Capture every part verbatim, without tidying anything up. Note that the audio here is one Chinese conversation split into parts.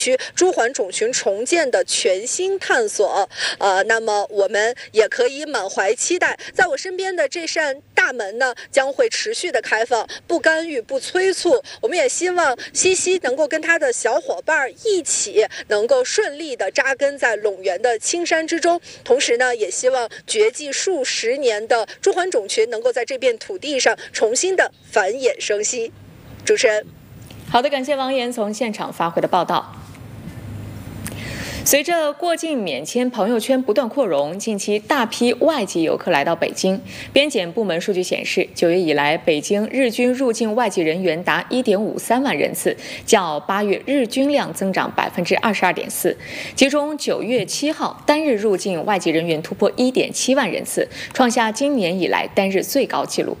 区朱鹮种群重建的全新探索，呃，那么我们也可以满怀期待，在我身边的这扇大门呢，将会持续的开放，不干预，不催促。我们也希望西西能够跟他的小伙伴一起，能够顺利的扎根在陇源的青山之中。同时呢，也希望绝迹数十年的朱鹮种群能够在这片土地上重新的繁衍生息。主持人， 好的，感谢王岩从现场发回的报道。随着过境免签朋友圈不断扩容，近期大批外籍游客来到北京。边检部门数据显示，九月以来，北京日均入境外籍人员达 一点五三万人次，较八月日均量增长 百分之二十二点四。其中九月七号单日入境外籍人员突破 一点七万人次，创下今年以来单日最高纪录。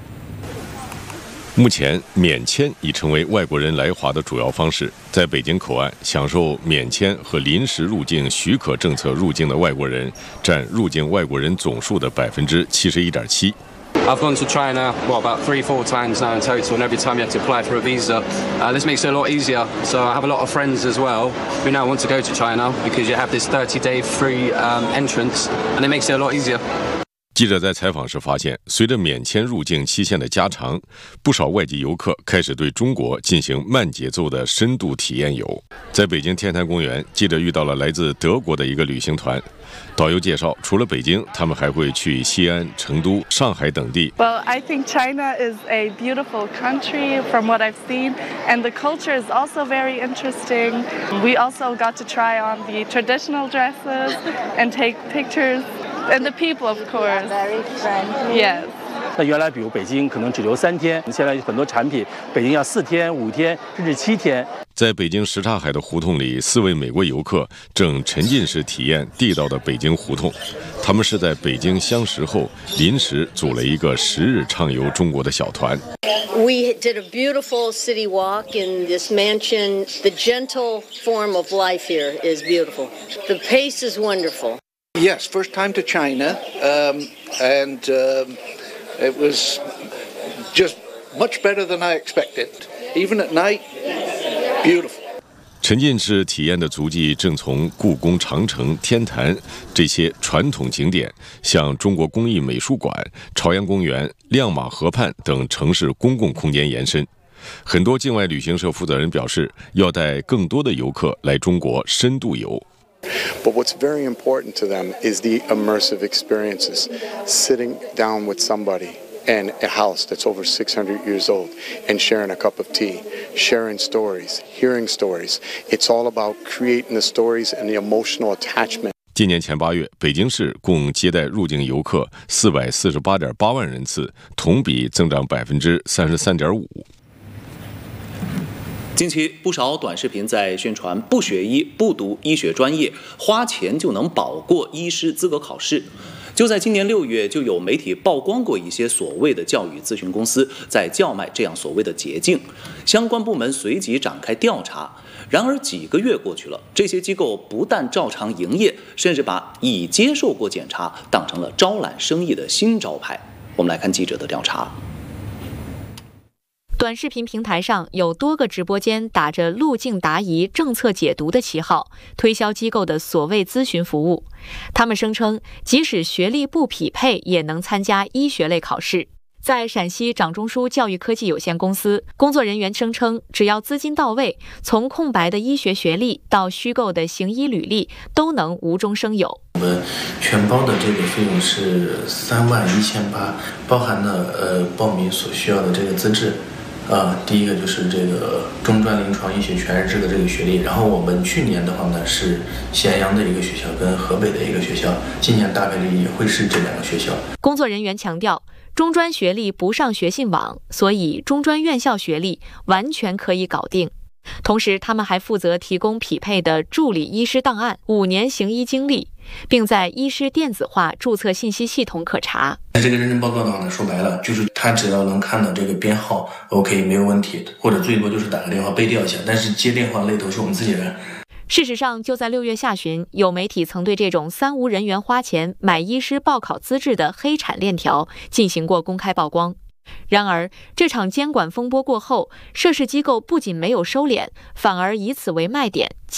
目前，免签已成为外国人来华的主要方式。在北京口岸，享受免签和临时入境许可政策入境的外国人，占入境外国人总数的 百分之七十一点七。 I've gone to China, what, about three, four times now in total, and every time you have to apply for a visa. Uh, this makes it a lot easier. So I have a lot of friends as well who now want to go to China because you have this thirty-day free um, entrance, and it makes it a lot easier. 记者在采访时发现，随着免签入境期限的加长，不少外籍游客开始对中国进行慢节奏的深度体验游。在北京天坛公园，记者遇到了来自德国的一个旅行团。导游介绍，除了北京，他们还会去西安、成都、上海等地。 Well, I think China is a beautiful country from what I've seen, and the culture is also very interesting. We also got to try on the traditional dresses and take pictures.And the people, of course. Very friendly. Yes. 那原来比如北京可能只留三天，现在很多产品北京要四天、五天，甚至七天。 在北京什刹海的胡同里，四位美国游客正沉浸式体验地道的北京胡同。他们是在北京相识后临时组了一个十日畅游中国的小团。 We did a beautiful city walk in this mansion. The gentle form of life here is beautiful. The pace is wonderful.Yes, first time to China, um, and um, it was just much better than I expected. Even at night, beautiful. 沉浸式体验的足迹正从故宫、长城、天坛这些传统景点，向中国工艺美术馆、朝阳公园、亮马河畔等城市公共空间延伸。很多境外旅行社负责人表示，要带更多的游客来中国深度游。 But what's very important to them is the immersive experiences. Sitting down with somebody in a house that's over six hundred years old and sharing a cup of tea, sharing stories, hearing stories. It's all about creating the stories and the emotional attachment. 今年前八月，北京市共接待入境游客四百四十八点八万人次，同比增长百分之三十三点五。 近期不少短视频在宣传不学医、不读医学专业，花钱就能保过医师资格考试。就在今年六月，就有媒体曝光过一些所谓的教育咨询公司在叫卖这样所谓的捷径，相关部门随即展开调查。然而几个月过去了，这些机构不但照常营业，甚至把已接受过检查当成了招揽生意的新招牌。我们来看记者的调查。 短视频平台上有多个直播间打着路径答疑、政策解读的旗号，推销机构的所谓咨询服务。他们声称，即使学历不匹配，也能参加医学类考试。在陕西掌中书教育科技有限公司，工作人员声称，只要资金到位，从空白的医学学历到虚构的行医履历，都能无中生有。 我们全包的这个费用是三万一千八，包含了呃报名所需要的这个资质。呃，第一个就是这个中专临床医学全日制的这个学历，然后我们去年的话呢是咸阳的一个学校跟河北的一个学校，今年大概率也会是这两个学校。 工作人员强调，中专学历不上学信网，所以中专院校学历完全可以搞定。同时，他们还负责提供匹配的助理医师档案、五年行医经历，并在医师电子化注册信息系统可查。 这个认证报告呢，说白了就是他只要能看到这个编号 ，OK 没有问题，或者最多就是打个电话背调一下，但是接电话那头是我们自己人。 事实上，就在六月下旬，有媒体曾对这种三无人员花钱买医师报考资质的黑产链条进行过公开曝光。 然而，这场监管风波过后，涉事机构不仅没有收敛，反而以此为卖点。